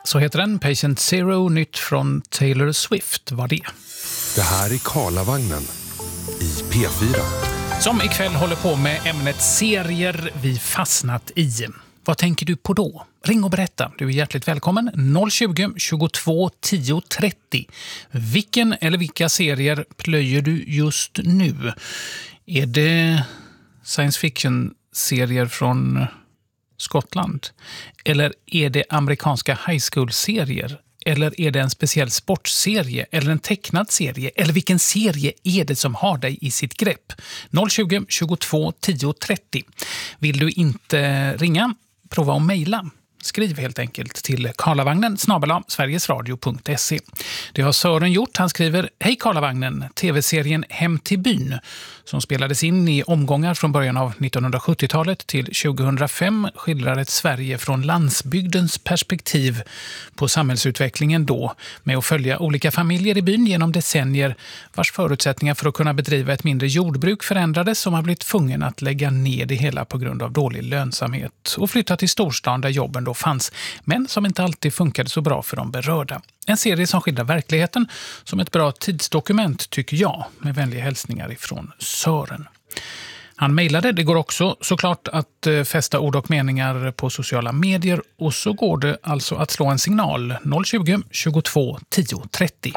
Så heter den, Patient Zero, nytt från Taylor Swift var det. Det här är Karlavagnen i P4. Som ikväll håller på med ämnet serier vi fastnat i. Vad tänker du på då? Ring och berätta. Du är hjärtligt välkommen. 020-22 10 30. Vilken eller vilka serier plöjer du just nu? Är det science fiction-serier från Skottland? Eller är det amerikanska high school-serier? Eller är det en speciell sportserie? Eller en tecknad serie? Eller vilken serie är det som har dig i sitt grepp? 020-22 10 30. Vill du inte ringa? Prova att mejla. Skriv helt enkelt till karlavagnen@sverigesradio.se. Det har Sören gjort. Han skriver: Hej Karlavagnen, tv-serien Hem till byn som spelades in i omgångar från början av 1970-talet till 2005 skildrar ett Sverige från landsbygdens perspektiv på samhällsutvecklingen då, med att följa olika familjer i byn genom decennier vars förutsättningar för att kunna bedriva ett mindre jordbruk förändrades, som har blivit tvungen att lägga ner det hela på grund av dålig lönsamhet och flytta till storstan där jobben då fanns, men som inte alltid funkade så bra för de berörda. En serie som skildrar verkligheten som ett bra tidsdokument, tycker jag, med vänliga hälsningar ifrån Sören. Han mejlade. Det går också såklart att fästa ord och meningar på sociala medier, och så går det alltså att slå en signal 020-22 10 30.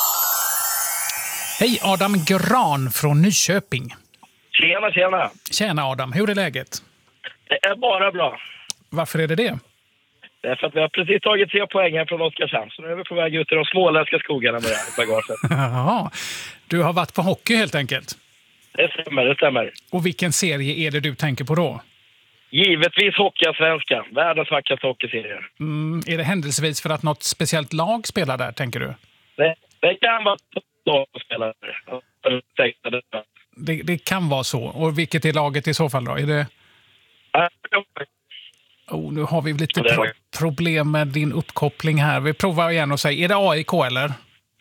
Hej, Adam Gran från Nyköping. Tjena, tjena. Tjena Adam, hur är läget? Det är bara bra. Varför är det det? Det är för att vi har precis tagit 3 poäng här från Oskarshamn. Så nu är vi på väg ut i de småländska skogarna med det här bagaget. Jaha, du har varit på hockey helt enkelt. Det stämmer. Och vilken serie är det du tänker på då? Givetvis Hockeyallsvenskan. Världens vackraste hockeyserie. Är det händelsevis för att något speciellt lag spelar där, tänker du? Det kan vara så spelare. Det kan vara så. Och vilket är laget i så fall då? Är det... nu har vi lite problem med din uppkoppling här. Vi provar igen och säger, är det AIK eller?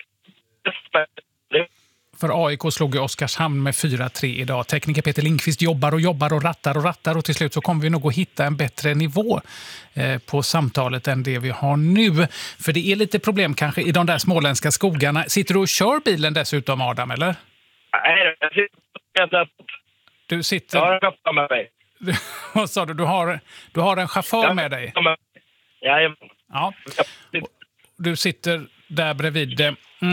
För AIK slog ju Oskarshamn med 4-3 idag. Tekniker Peter Lindqvist jobbar och rattar och till slut så kommer vi nog att hitta en bättre nivå på samtalet än det vi har nu. För det är lite problem kanske i de där småländska skogarna. Sitter du och kör bilen dessutom, Adam, eller? Nej, jag sitter. Du sitter... Jag har en chaufför med mig. Vad sa du? Du har en chaufför med dig? Jajamän. Ja. Du sitter där bredvid.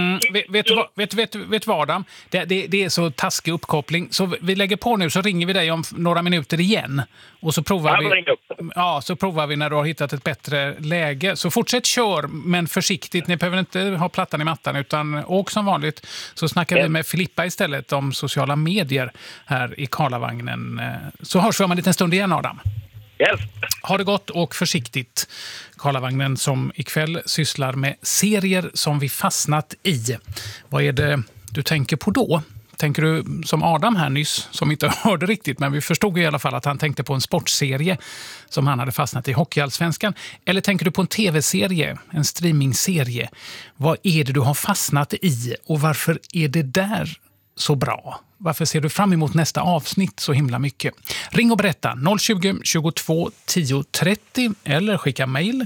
Vet du vad, Adam? Det är så taskig uppkoppling. Så vi lägger på nu, så ringer vi dig om några minuter igen. Och så provar vi när du har hittat ett bättre läge. Så fortsätt kör, men försiktigt. Ni behöver inte ha plattan i mattan, utan åk som vanligt. Så snackar vi med Filippa istället om sociala medier här i Karlavagnen. Så hörs vi om en liten stund igen, Adam. Yes. Ha det gott och försiktigt. Karlavagnen som ikväll sysslar med serier som vi fastnat i. Vad är det du tänker på då? Tänker du som Adam här nyss, som inte hörde riktigt, men vi förstod i alla fall att han tänkte på en sportserie som han hade fastnat i, Hockeyallsvenskan. Eller tänker du på en tv-serie, en streamingserie? Vad är det du har fastnat i och varför är det där så bra? Varför ser du fram emot nästa avsnitt så himla mycket? Ring och berätta 020-22 10 30 eller skicka mejl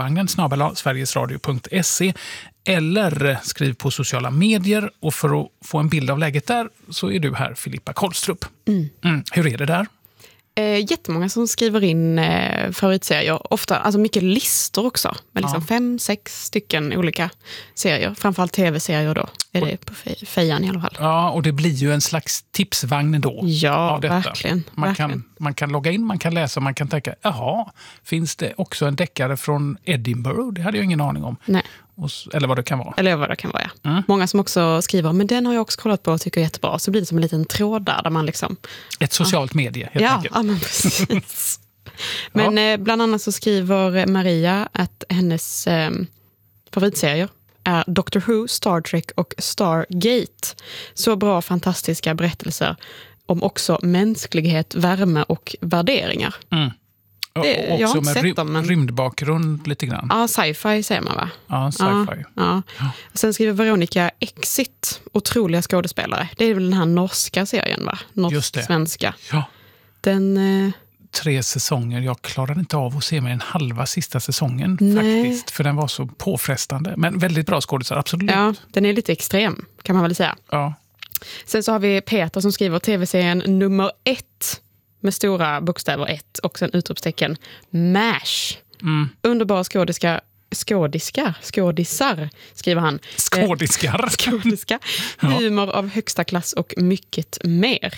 karlavagnen@sverigesradio.se eller skriv på sociala medier, och för att få en bild av läget där så är du här, Filippa Kolstrup. Hur är det där? Jättemånga som skriver in favoritserier. Ofta, alltså mycket listor också. Med liksom 5-6 stycken olika serier. Framförallt tv-serier då. Är det på fejan i alla fall. Ja, och det blir ju en slags tipsvagn då. Ja, verkligen. Man kan logga in, man kan läsa, man kan tänka, jaha, finns det också en deckare från Edinburgh? Det hade jag ingen aning om. Nej. Eller vad det kan vara. Ja. Många som också skriver, men den har jag också kollat på och tycker är jättebra. Så blir det som en liten tråd där man liksom... Ett socialt medie, helt enkelt. Ja, men precis. Men bland annat så skriver Maria att hennes favoritserier är Doctor Who, Star Trek och Stargate. Så bra, fantastiska berättelser om också mänsklighet, värme och värderingar. Och också med rymdbakgrund lite grann. Ja, sci-fi säger man, va? Ja, sci-fi. Ja. Sen skriver Veronica Exit, otroliga skådespelare. Det är väl den här norska serien, va? Just det. Svenska. Ja. 3 säsonger. Jag klarade inte av att se mig en halva sista säsongen faktiskt. För den var så påfrestande. Men väldigt bra skådisar, absolut. Ja, den är lite extrem kan man väl säga. Ja. Sen så har vi Peter som skriver tv-serien nummer 1 med stora bokstäver 1 och sen utropstecken MASH. Underbara skådisar, skriver han. Skådiskar. Humor av högsta klass och mycket mer.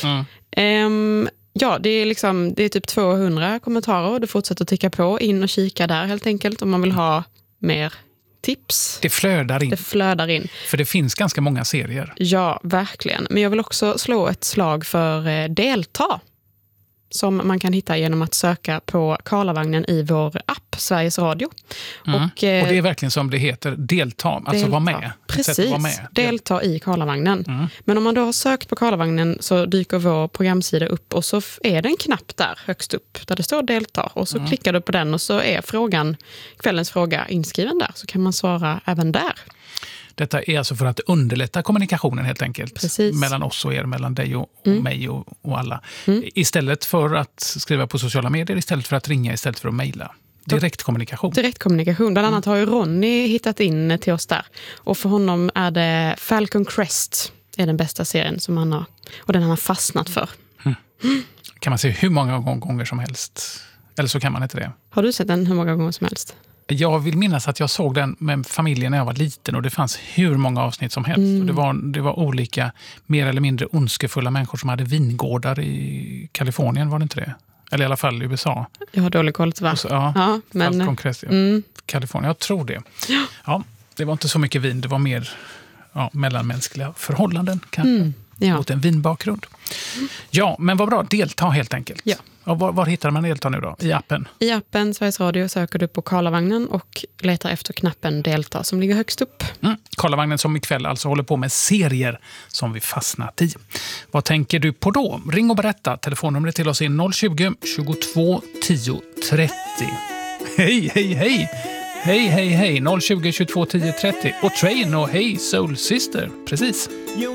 Ja, det är typ 200 kommentarer och det fortsätter att ticka på. In och kika där helt enkelt om man vill ha mer tips. Det flödar in. För det finns ganska många serier. Ja, verkligen. Men jag vill också slå ett slag för Delta. Som man kan hitta genom att söka på Karlavagnen i vår app, Sveriges Radio. Och det är verkligen som det heter, delta, alltså vara med. Precis, delta i Karlavagnen. Men om man då har sökt på Karlavagnen så dyker vår programsida upp och så är det en knapp där högst upp där det står delta. Och så klickar du på den och så är kvällens fråga inskriven där. Så kan man svara även där. Detta är alltså för att underlätta kommunikationen helt enkelt. Precis. Mellan oss och er, mellan dig och mig och alla. Istället för att skriva på sociala medier, istället för att ringa, istället för att mejla. Direktkommunikation. Bland annat har ju Ronny hittat in till oss där. Och för honom är det Falcon Crest är den bästa serien som han har. Och den han har fastnat för. Kan man se hur många gånger som helst? Eller så kan man inte det. Har du sett den hur många gånger som helst? Jag vill minnas att jag såg den med familjen när jag var liten och det fanns hur många avsnitt som helst. Och det var olika mer eller mindre ondskefulla människor som hade vingårdar i Kalifornien, var det inte det? Eller i alla fall i USA. Jag har dålig koll tyvärr. Ja, men Kalifornien, jag tror det. Ja, det var inte så mycket vin, det var mer mellanmänskliga förhållanden kanske. Mot en vinbakgrund. Ja, men vad bra, delta helt enkelt. Ja. Och var hittar man delta nu då? I appen? I appen Sveriges Radio söker du på Karlavagnen och letar efter knappen delta som ligger högst upp. Karlavagnen som ikväll alltså håller på med serier som vi fastnat i. Vad tänker du på då? Ring och berätta. Telefonnumret till oss är 020-22 10 30. Hej, hej, hej! Hej, hej, hej! 020-22 10 30. Och Train och Hej Soul Sister. Precis.